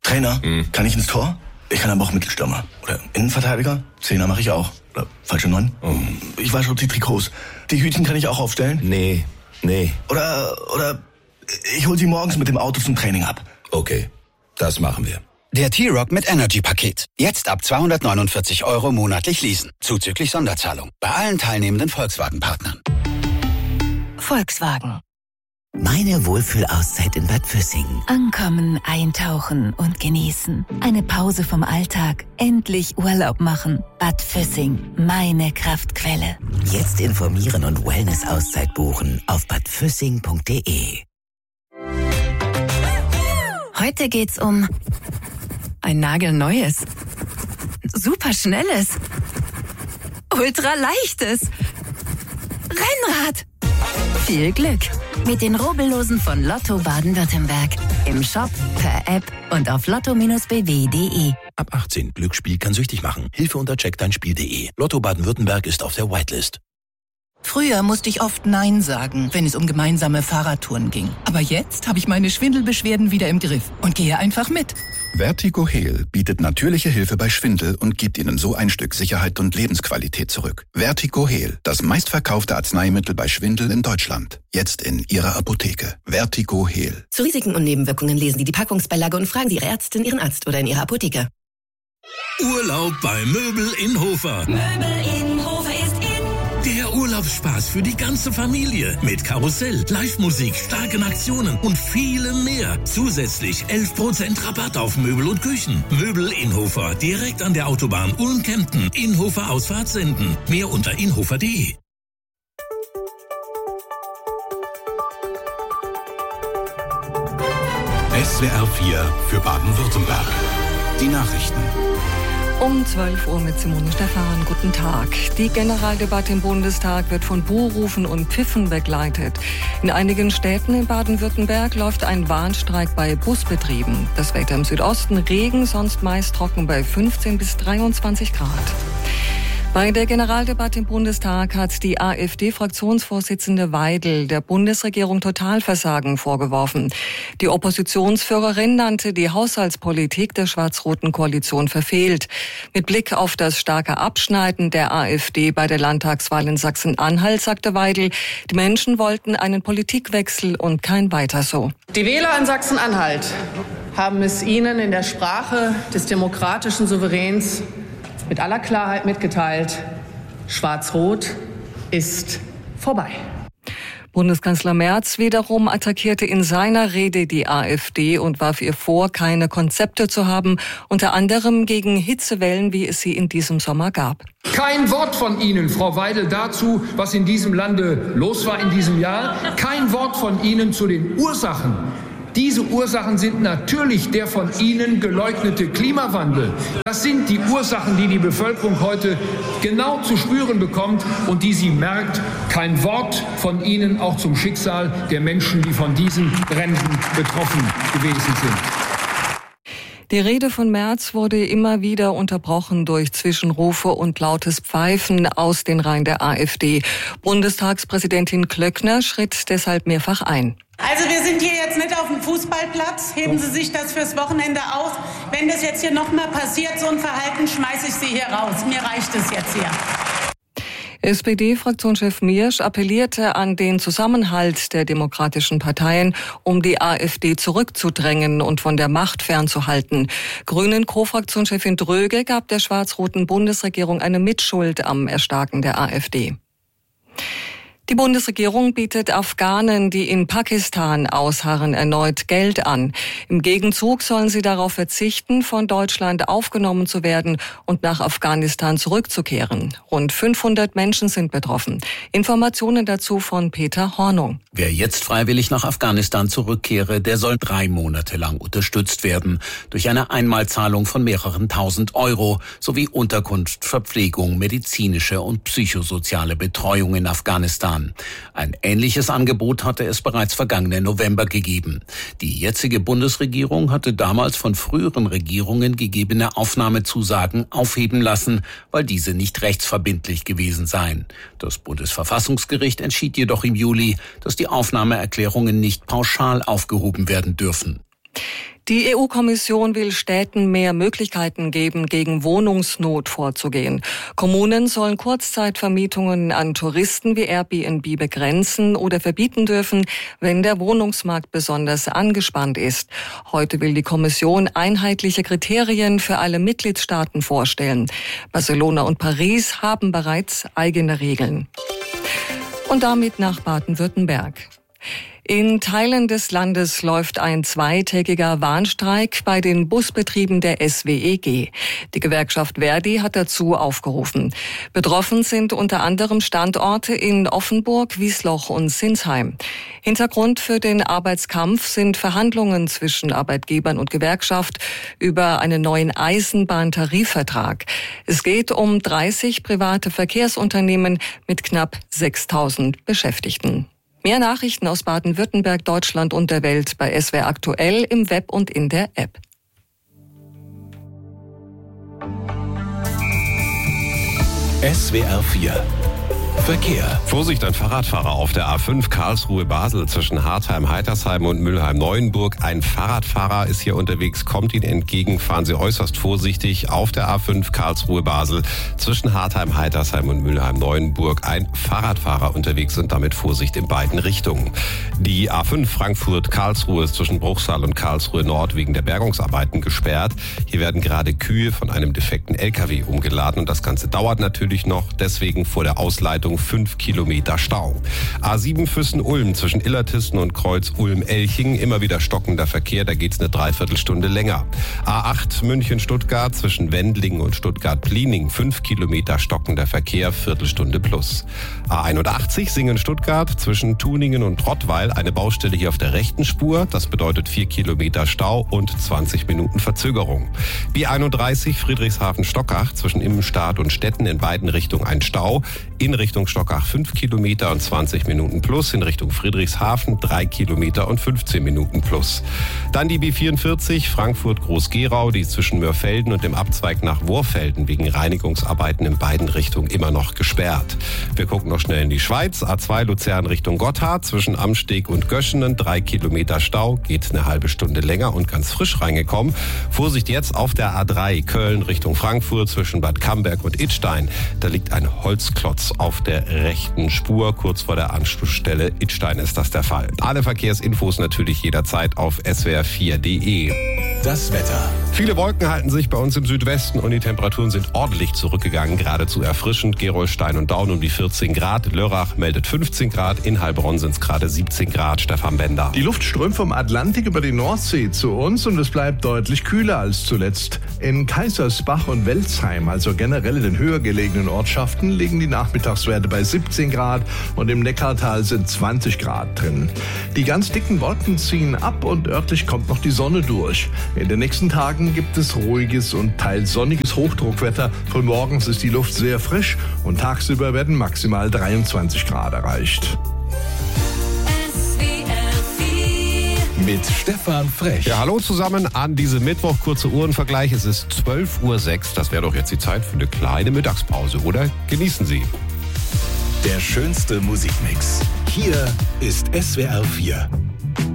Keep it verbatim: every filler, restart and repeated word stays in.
Trainer, Hm. kann ich ins Tor? Ich kann aber auch Mittelstürmer. Oder Innenverteidiger? Zehner mache ich auch. Oder falsche Neun? Oh. Ich wasche die Trikots. Die Hütchen kann ich auch aufstellen? Nee, nee. Oder, oder ich hol sie morgens mit dem Auto zum Training ab. Okay, das machen wir. Der T-Rock mit Energy-Paket. Jetzt ab zweihundertneunundvierzig Euro monatlich leasen. Zuzüglich Sonderzahlung. Bei allen teilnehmenden Volkswagen-Partnern. Volkswagen. Meine Wohlfühlauszeit in Bad Füssing. Ankommen, eintauchen und genießen. Eine Pause vom Alltag. Endlich Urlaub machen. Bad Füssing, meine Kraftquelle. Jetzt informieren und Wellness-Auszeit buchen auf bad füssing punkt de. Heute geht's um ein nagelneues, superschnelles, ultraleichtes Rennrad. Viel Glück mit den Rubbellosen von Lotto Baden-Württemberg. Im Shop, per App und auf lotto Bindestrich b w punkt de. Ab achtzehn. Glücksspiel kann süchtig machen. Hilfe unter check dein Spiel punkt de. Lotto Baden-Württemberg ist auf der Whitelist. Früher musste ich oft Nein sagen, wenn es um gemeinsame Fahrradtouren ging. Aber jetzt habe ich meine Schwindelbeschwerden wieder im Griff und gehe einfach mit. Vertigo Heal bietet natürliche Hilfe bei Schwindel und gibt Ihnen so ein Stück Sicherheit und Lebensqualität zurück. Vertigo Heal, das meistverkaufte Arzneimittel bei Schwindel in Deutschland. Jetzt in Ihrer Apotheke. Vertigo Heal. Zu Risiken und Nebenwirkungen lesen Sie die Packungsbeilage und fragen Sie Ihre Ärztin, Ihren Arzt oder in Ihrer Apotheke. Urlaub bei Möbel in Hofer. Möbel in Hofer ist in. Der Urlaubsspaß für die ganze Familie. Mit Karussell, Live-Musik, starken Aktionen und vielem mehr. Zusätzlich elf Prozent Rabatt auf Möbel und Küchen. Möbel in Hofer. Direkt an der Autobahn Ulm-Kempten. Inhofer Ausfahrt senden. Mehr unter inhofer punkt de. S W R vier für Baden-Württemberg. Die Nachrichten. Um zwölf Uhr mit Simone Stephan. Guten Tag. Die Generaldebatte im Bundestag wird von Buhrufen und Pfiffen begleitet. In einigen Städten in Baden-Württemberg läuft ein Warnstreik bei Busbetrieben. Das Wetter im Südosten Regen, sonst meist trocken bei fünfzehn bis dreiundzwanzig Grad. Bei der Generaldebatte im Bundestag hat die AfD-Fraktionsvorsitzende Weidel der Bundesregierung Totalversagen vorgeworfen. Die Oppositionsführerin nannte die Haushaltspolitik der schwarz-roten Koalition verfehlt. Mit Blick auf das starke Abschneiden der AfD bei der Landtagswahl in Sachsen-Anhalt sagte Weidel, die Menschen wollten einen Politikwechsel und kein Weiter so. Die Wähler in Sachsen-Anhalt haben es ihnen in der Sprache des demokratischen Souveräns mit aller Klarheit mitgeteilt, Schwarz-Rot ist vorbei. Bundeskanzler Merz wiederum attackierte in seiner Rede die AfD und warf ihr vor, keine Konzepte zu haben, unter anderem gegen Hitzewellen, wie es sie in diesem Sommer gab. Kein Wort von Ihnen, Frau Weidel, dazu, was in diesem Lande los war in diesem Jahr. Kein Wort von Ihnen zu den Ursachen. Diese Ursachen sind natürlich der von Ihnen geleugnete Klimawandel. Das sind die Ursachen, die die Bevölkerung heute genau zu spüren bekommt und die sie merkt. Kein Wort von Ihnen auch zum Schicksal der Menschen, die von diesen Bränden betroffen gewesen sind. Die Rede von Merz wurde immer wieder unterbrochen durch Zwischenrufe und lautes Pfeifen aus den Reihen der AfD. Bundestagspräsidentin Klöckner schritt deshalb mehrfach ein. Also wir sind hier jetzt nicht auf dem Fußballplatz. Heben Sie sich das fürs Wochenende auf. Wenn das jetzt hier nochmal passiert, so ein Verhalten, schmeiße ich Sie hier raus. Mir reicht es jetzt hier. S P D-Fraktionschef Miersch appellierte an den Zusammenhalt der demokratischen Parteien, um die AfD zurückzudrängen und von der Macht fernzuhalten. Grünen-Co-Fraktionschefin Dröge gab der schwarz-roten Bundesregierung eine Mitschuld am Erstarken der AfD. Die Bundesregierung bietet Afghanen, die in Pakistan ausharren, erneut Geld an. Im Gegenzug sollen sie darauf verzichten, von Deutschland aufgenommen zu werden und nach Afghanistan zurückzukehren. Rund fünfhundert Menschen sind betroffen. Informationen dazu von Peter Hornung. Wer jetzt freiwillig nach Afghanistan zurückkehre, der soll drei Monate lang unterstützt werden. Durch eine Einmalzahlung von mehreren tausend Euro sowie Unterkunft, Verpflegung, medizinische und psychosoziale Betreuung in Afghanistan. Ein ähnliches Angebot hatte es bereits vergangenen November gegeben. Die jetzige Bundesregierung hatte damals von früheren Regierungen gegebene Aufnahmezusagen aufheben lassen, weil diese nicht rechtsverbindlich gewesen seien. Das Bundesverfassungsgericht entschied jedoch im Juli, dass die Aufnahmeerklärungen nicht pauschal aufgehoben werden dürfen. Die E U-Kommission will Städten mehr Möglichkeiten geben, gegen Wohnungsnot vorzugehen. Kommunen sollen Kurzzeitvermietungen an Touristen wie Airbnb begrenzen oder verbieten dürfen, wenn der Wohnungsmarkt besonders angespannt ist. Heute will die Kommission einheitliche Kriterien für alle Mitgliedstaaten vorstellen. Barcelona und Paris haben bereits eigene Regeln. Und damit nach Baden-Württemberg. In Teilen des Landes läuft ein zweitägiger Warnstreik bei den Busbetrieben der S W E G. Die Gewerkschaft Verdi hat dazu aufgerufen. Betroffen sind unter anderem Standorte in Offenburg, Wiesloch und Sinsheim. Hintergrund für den Arbeitskampf sind Verhandlungen zwischen Arbeitgebern und Gewerkschaft über einen neuen Eisenbahntarifvertrag. Es geht um dreißig private Verkehrsunternehmen mit knapp sechstausend Beschäftigten. Mehr Nachrichten aus Baden-Württemberg, Deutschland und der Welt bei S W R Aktuell im Web und in der App. S W R vier Verkehr. Vorsicht, ein Fahrradfahrer auf der A fünf Karlsruhe-Basel zwischen Hartheim-Heitersheim und Mülheim-Neuenburg. Ein Fahrradfahrer ist hier unterwegs, kommt Ihnen entgegen. Fahren Sie äußerst vorsichtig auf der A fünf Karlsruhe-Basel zwischen Hartheim-Heitersheim und Mülheim-Neuenburg. Ein Fahrradfahrer unterwegs und damit Vorsicht in beiden Richtungen. Die A fünf Frankfurt-Karlsruhe ist zwischen Bruchsal und Karlsruhe Nord wegen der Bergungsarbeiten gesperrt. Hier werden gerade Kühe von einem defekten L K W umgeladen und das Ganze dauert natürlich noch. Deswegen vor der Ausleitung fünf Kilometer Stau. A sieben Füssen-Ulm zwischen Illertissen und Kreuz Ulm-Elching, immer wieder stockender Verkehr, da geht's eine Dreiviertelstunde länger. A acht München-Stuttgart zwischen Wendlingen und Stuttgart-Pliening, fünf Kilometer stockender Verkehr, Viertelstunde plus. A einundachtzig Singen-Stuttgart zwischen Tuningen und Rottweil, eine Baustelle hier auf der rechten Spur, das bedeutet vier Kilometer Stau und zwanzig Minuten Verzögerung. B einunddreißig Friedrichshafen-Stockach zwischen Immenstadt und Stetten, in beiden Richtungen ein Stau, in Richtung Stockach fünf Kilometer und zwanzig Minuten plus, in Richtung Friedrichshafen drei Kilometer und fünfzehn Minuten plus. Dann die B vierundvierzig Frankfurt-Groß-Gerau, die zwischen Mörfelden und dem Abzweig nach Worfelden wegen Reinigungsarbeiten in beiden Richtungen immer noch gesperrt. Wir gucken noch schnell in die Schweiz. A zwei Luzern Richtung Gotthard zwischen Amsteg und Göschenen, drei Kilometer Stau, geht eine halbe Stunde länger und ganz frisch reingekommen. Vorsicht jetzt auf der A drei Köln Richtung Frankfurt zwischen Bad Camberg und Idstein. Da liegt ein Holzklotz auf der rechten Spur, kurz vor der Anschlussstelle Idstein ist das der Fall. Alle Verkehrsinfos natürlich jederzeit auf S W R vier Punkt D E. Das Wetter. Viele Wolken halten sich bei uns im Südwesten und die Temperaturen sind ordentlich zurückgegangen, geradezu erfrischend. Gerolstein und Daun um die vierzehn Grad, Lörrach meldet fünfzehn Grad, in Heilbronn sind es gerade siebzehn Grad. Stefan Bender. Die Luft strömt vom Atlantik über die Nordsee zu uns und es bleibt deutlich kühler als zuletzt. In Kaisersbach und Welzheim, also generell in den höher gelegenen Ortschaften, liegen die Nachmittagswerte bei siebzehn Grad und im Neckartal sind zwanzig Grad drin. Die ganz dicken Wolken ziehen ab und örtlich kommt noch die Sonne durch. In den nächsten Tagen gibt es ruhiges und teils sonniges Hochdruckwetter. Von morgens ist die Luft sehr frisch und tagsüber werden maximal dreiundzwanzig Grad erreicht. Mit Stefan Frech. Ja, hallo zusammen an diesem Mittwoch. Kurze Uhrenvergleich. Es ist zwölf Uhr sechs. Das wäre doch jetzt die Zeit für eine kleine Mittagspause, oder? Genießen Sie. Der schönste Musikmix. Hier ist S W R vier.